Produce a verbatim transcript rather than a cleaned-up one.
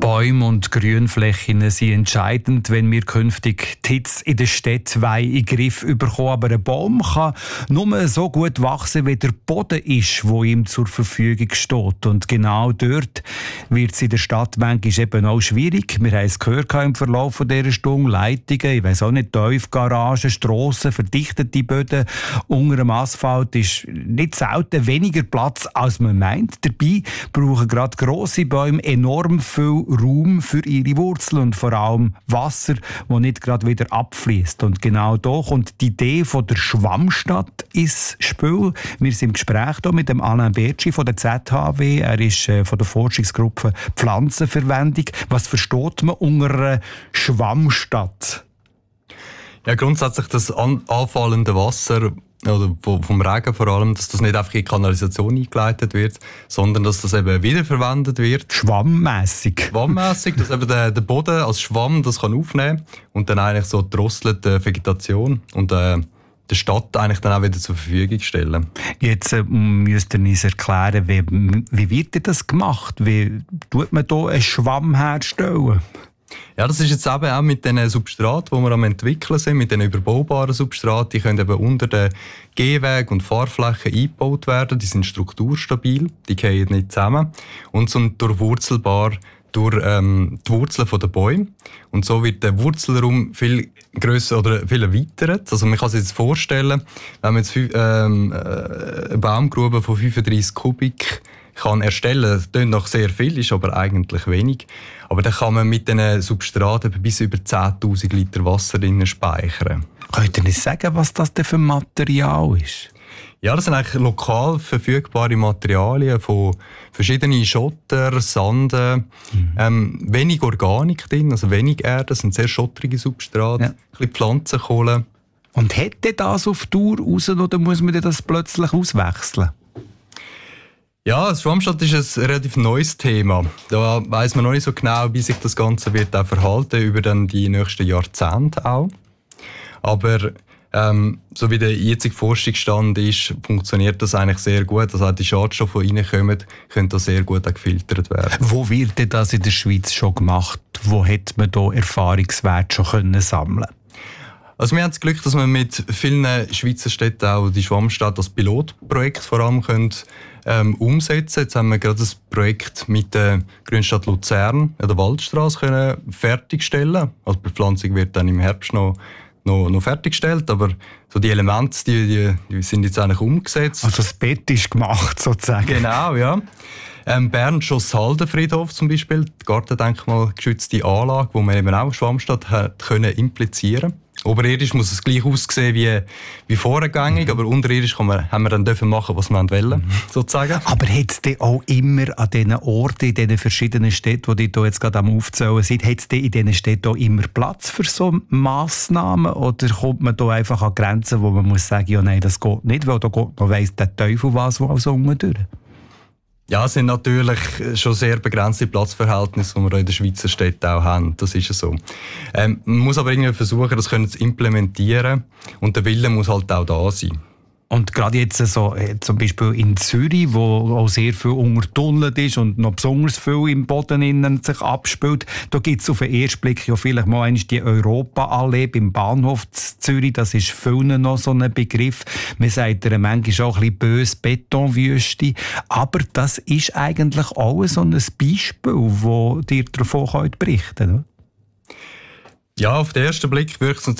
Bäume und Grünflächen sind entscheidend, wenn wir künftig die Hitze in der Stadt in den Griff bekommen. Aber ein Baum kann nur so gut wachsen, wie der Boden ist, der ihm zur Verfügung steht. Und genau dort wird es in der Stadt manchmal eben auch schwierig. Wir haben es gehört im Verlauf dieser Stunde. Leitungen, ich weiss auch nicht, Tiefgaragen, Strassen, verdichtete Böden. Unter dem Asphalt ist nicht selten weniger Platz, als man meint. Dabei brauchen gerade grosse Bäume enorm viel Raum für ihre Wurzeln und vor allem Wasser, das nicht gerade wieder abfließt. Und genau da kommt die Idee von der Schwammstadt ins Spiel. Wir sind im Gespräch hier mit dem Alain Bertschi von der Z H W. Er ist äh, von der Forschungsgruppe Pflanzenverwendung. Was versteht man unter einer Schwammstadt? Ja, grundsätzlich das an- anfallende Wasser oder vom Regen vor allem, dass das nicht einfach in die Kanalisation eingeleitet wird, sondern dass das eben wiederverwendet wird. Schwammmässig. Schwammmässig, dass eben der, der Boden als Schwamm das kann aufnehmen und dann eigentlich so drosselte Vegetation und äh, der Stadt eigentlich dann auch wieder zur Verfügung stellen. Jetzt äh, müsst ihr uns erklären, wie, wie wird denn das gemacht? Wie tut man hier einen Schwamm herstellen? Ja, das ist jetzt eben auch mit den Substraten, die wir am entwickeln sind, mit den überbaubaren Substraten. Die können eben unter den Gehwegen und Fahrflächen eingebaut werden. Die sind strukturstabil, die fallen nicht zusammen und sind durchwurzelbar durch ähm, die Wurzeln der Bäume. Und so wird der Wurzelraum viel grösser oder viel erweitert. Also man kann sich jetzt vorstellen, wenn man jetzt ähm, eine Baumgrube von fünfunddreissig Kubik kann erstellen. Das klingt noch sehr viel, ist aber eigentlich wenig. Aber dann kann man mit diesen Substraten bis über zehntausend Liter Wasser drinnen speichern. Könnt ihr nicht sagen, was das denn für ein Material ist? Ja, das sind eigentlich lokal verfügbare Materialien von verschiedenen Schotter, Sanden, mhm. ähm, wenig Organik drin, also wenig Erde, das sind sehr schottrige Substrate, ja. Ein bisschen Pflanzenkohle. Und hätte das auf Dauer raus oder muss man das plötzlich auswechseln? Ja, Schwammstadt ist ein relativ neues Thema. Da weiss man noch nicht so genau, wie sich das Ganze wird auch verhalten über dann die nächsten Jahrzehnte auch. Aber ähm, so wie der jetzige Forschungsstand ist, funktioniert das eigentlich sehr gut. Also auch die Schadstoffe, die reinkommen, können da sehr gut auch gefiltert werden. Wo wird denn das in der Schweiz schon gemacht? Wo hat man da Erfahrungswerte schon können sammeln? Also wir haben das Glück, dass wir mit vielen Schweizer Städten auch die Schwammstadt als Pilotprojekt vor allem können, ähm, umsetzen. Jetzt haben wir gerade das Projekt mit der Grünstadt Luzern an der Waldstrasse können fertigstellen. Also die Bepflanzung wird dann im Herbst noch, noch, noch fertiggestellt, aber so die Elemente, die, die, die sind jetzt eigentlich umgesetzt. Also das Bett ist gemacht sozusagen. Genau, ja. Ähm, Bern Schosshaldenfriedhof zum Beispiel, die gartendenkmalgeschützte Anlage, wo man eben auch Schwammstadt hat können implizieren. Oberirdisch muss es gleich aussehen wie, wie vorgängig, aber unterirdisch kann man, haben wir dann dürfen machen, was wir wollen, sozusagen. Aber hat es denn auch immer an diesen Orten, in diesen verschiedenen Städten, die ihr jetzt gerade am Aufzählen seid, hat es denn in diesen Städten auch immer Platz für so Massnahmen? Oder kommt man da einfach an Grenzen, wo man muss sagen, ja nein, das geht nicht, weil da geht, man weiss der Teufel was, wo so unten durch? Ja, es sind natürlich schon sehr begrenzte Platzverhältnisse, die wir in den Schweizer Städten auch haben. Das ist ja so. Ähm, man muss aber irgendwie versuchen, das können zu implementieren. Und der Wille muss halt auch da sein. Und gerade jetzt so, äh, zum Beispiel in Zürich, wo auch sehr viel untertunnelt ist und noch besonders viel im Boden innen sich abspielt, da gibt es auf den ersten Blick ja vielleicht mal einmal die Europa-Allee beim Bahnhof Zürich. Das ist vielen noch so ein Begriff. Man sagt ja manchmal auch ein bisschen böse Betonwüste. Aber das ist eigentlich auch so ein Beispiel, wo dir davon berichten könnt. Ja, auf den ersten Blick wirkt es